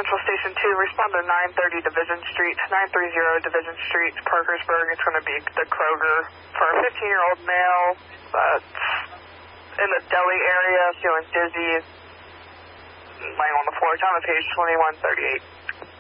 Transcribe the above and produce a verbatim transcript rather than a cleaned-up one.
Central Station two, respond to nine thirty Division Street, nine thirty Division Street, Parkersburg. It's going to be the Kroger for a fifteen-year-old male that's in the deli area, feeling dizzy, laying on the floor. Time on page twenty-one thirty-eight.